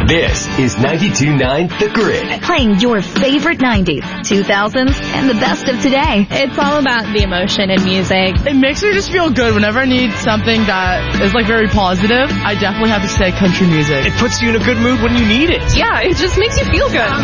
This is 92.9 The Grid. Playing your favorite 90s, 2000s, and the best of today. It's all about the emotion in music. It makes me just feel good. Whenever I need something that is like very positive, I definitely have to say country music. It puts you in a good mood when you need it. Yeah, it just makes you feel good.